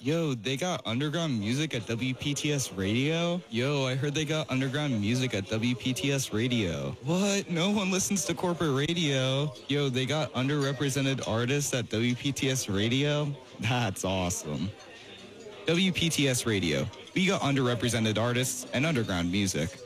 Yo, they got underground music at WPTS Radio? Yo, I heard they got underground music at WPTS Radio. What? No one listens to corporate radio. Yo, they got underrepresented artists at WPTS Radio? That's awesome. WPTS Radio. We got underrepresented artists and underground music.